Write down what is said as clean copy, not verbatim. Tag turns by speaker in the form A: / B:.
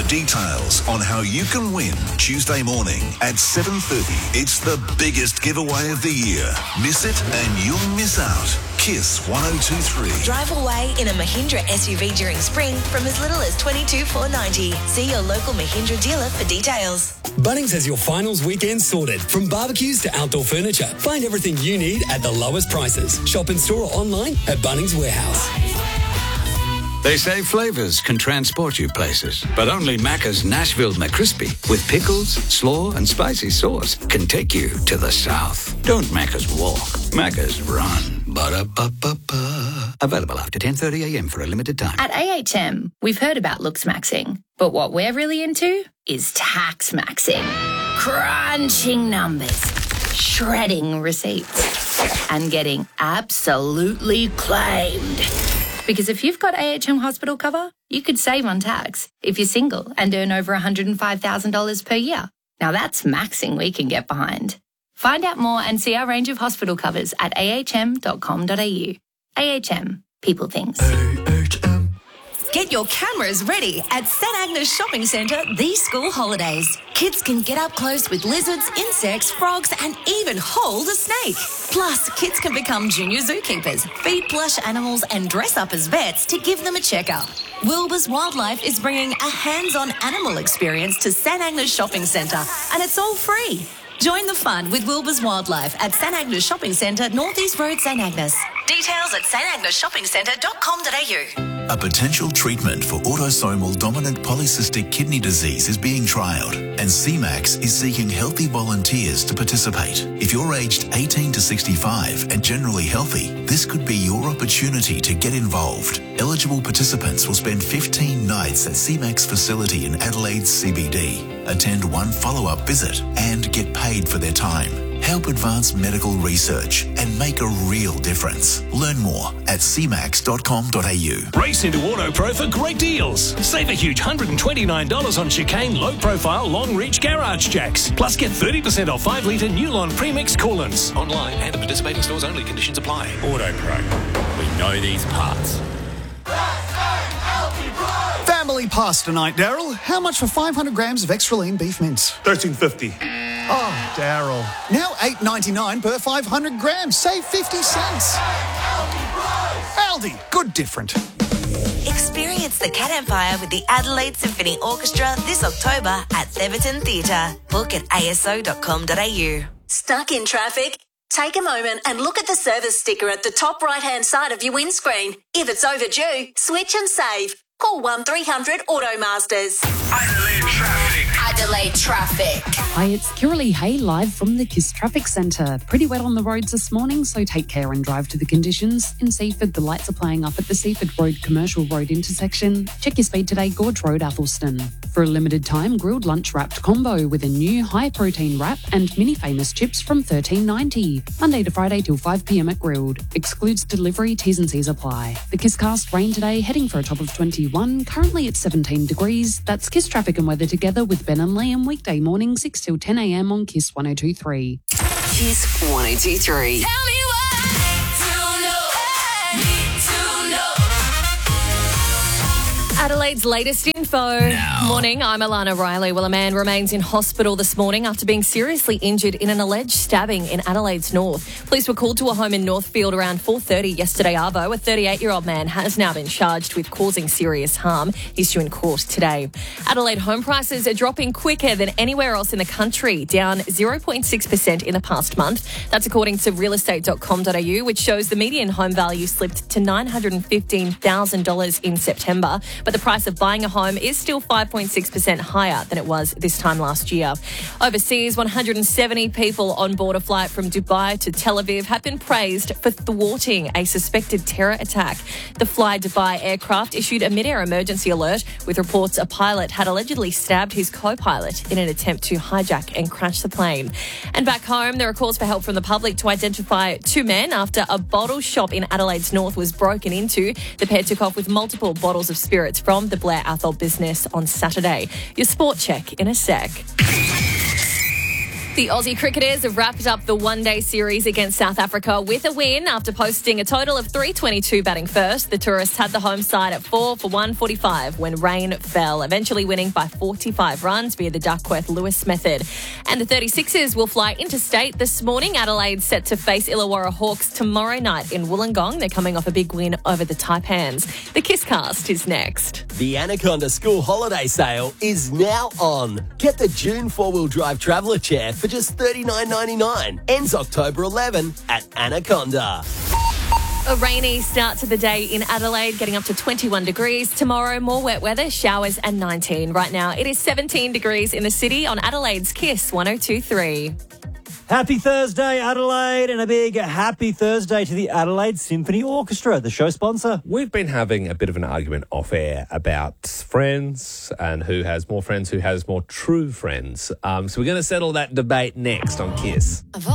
A: details on how you can win Tuesday morning at 7:30. It's the biggest giveaway of the year. Miss it and you'll miss out. Kiss 1023.
B: Drive away in a Mahindra SUV during spring from as little as $22,490. See your local Mahindra dealer for details.
C: Bunnings has your finals weekend sorted. From barbecues to outdoor furniture. Find everything you need at the lowest prices. Shop in store or online at Bunnings Warehouse.
D: They say flavours can transport you places, but only Macca's Nashville McCrispy with pickles, slaw and spicy sauce can take you to the south. Don't Macca's walk, Macca's run. Ba-da-ba-ba-ba. Available after 10:30am for a limited time.
E: At AHM, we've heard about looks maxing, but what we're really into is tax maxing. Crunching numbers, shredding receipts, and getting absolutely claimed. Because if you've got AHM hospital cover, you could save on tax if you're single and earn over $105,000 per year. Now that's maxing we can get behind. Find out more and see our range of hospital covers at ahm.com.au. AHM. People things.
C: AHM.
B: Get your cameras ready at St Agnes Shopping Centre these school holidays. Kids can get up close with lizards, insects, frogs and even hold a snake. Plus, kids can become junior zookeepers, feed plush animals and dress up as vets to give them a checkup. Wilbur's Wildlife is bringing a hands-on animal experience to St Agnes Shopping Centre and it's all free. Join the fun with Wilbur's Wildlife at St Agnes Shopping Centre, North East Road, St Agnes. Details at stagnesshoppingcentre.com.au.
A: A potential treatment for autosomal dominant polycystic kidney disease is being trialled, and CMAX is seeking healthy volunteers to participate. If you're aged 18 to 65 and generally healthy, this could be your opportunity to get involved. Eligible participants will spend 15 nights at CMAX facility in Adelaide's CBD, attend one follow-up visit, and get paid for their time. Help advance medical research and make a real difference. Learn more at cmax.com.au.
F: Race into AutoPro for great deals. Save a huge $129 on chicane, low-profile, long-reach garage jacks. Plus get 30% off 5-litre Newlon premix coolants. Online and at participating stores only. Conditions apply.
G: AutoPro. We know these parts.
H: Family pass tonight, Daryl. How much for 500 grams of extra lean beef mince?
I: $13.50.
H: Oh, Daryl. Now $8.99 per 500 grams. Save 50 cents. Aldi. Good different.
B: Experience the Cat Empire with the Adelaide Symphony Orchestra this October at Theberton Theatre. Book at aso.com.au.
J: Stuck in traffic? Take a moment and look at the service sticker at the top right-hand side of your windscreen. If it's overdue, switch and save. Call 1300 Automasters.
K: Adelaide Traffic.
E: Adelaide Traffic.
L: Hi, it's Kiralee Hay live from the KISS Traffic Centre. Pretty wet on the roads this morning, so take care and drive to the conditions. In Seaford, the lights are playing up at the Seaford Road Commercial Road intersection. Check your speed today, Gorge Road, Athelston. For a limited time, grilled lunch wrapped combo with a new high-protein wrap and mini famous chips from $13.90. Monday to Friday till 5pm at Grilled. Excludes delivery, T's and C's apply. The KISScast rain today, heading for a top of 21, currently at 17 degrees. That's KISS Traffic and Weather together with Ben and Liam, weekday morning 6 till 10am on KISS 102.3.
B: KISS 102.3.
E: Tell me what I need to know. Adelaide's latest info. Morning, I'm Alana Riley. Well, a man remains in hospital this morning after being seriously injured in an alleged stabbing in Adelaide's north. Police were called to a home in Northfield around 4:30 yesterday arvo. A 38-year-old man has now been charged with causing serious harm. He's due in court today. Adelaide home prices are dropping quicker than anywhere else in the country, down 0.6% in the past month. That's according to realestate.com.au, which shows the median home value slipped to $915,000 in September. But the price of buying a home is still 5.6% higher than it was this time last year. Overseas, 170 people on board a flight from Dubai to Tel Aviv have been praised for thwarting a suspected terror attack. The Fly Dubai aircraft issued a mid-air emergency alert with reports a pilot had allegedly stabbed his co-pilot in an attempt to hijack and crash the plane. And back home, there are calls for help from the public to identify two men after a bottle shop in Adelaide's north was broken into. The pair took off with multiple bottles of spirits from the Blair Athol business on Saturday. Your sport check in a sec. The Aussie cricketers have wrapped up the one-day series against South Africa with a win after posting a total of 322 batting first. The tourists had the home side at 4 for 145 when rain fell, eventually winning by 45 runs via the Duckworth-Lewis method. And the 36ers will fly interstate this morning. Adelaide set to face Illawarra Hawks tomorrow night in Wollongong. They're coming off a big win over the Taipans. The Kisscast is next.
I: The Anaconda School Holiday Sale is now on. Get the June four-wheel drive traveller chair for just $39.99. Ends October 11 at Anaconda.
E: A rainy start to the day in Adelaide, getting up to 21 degrees. Tomorrow, more wet weather, showers and 19. Right now, it is 17 degrees in the city on Adelaide's Kiss 102.3.
M: Happy Thursday, Adelaide, and a big happy Thursday to the Adelaide Symphony Orchestra, the show sponsor.
N: We've been having a bit of an argument off air about friends and who has more true friends. So we're going to settle that debate next on Kiss.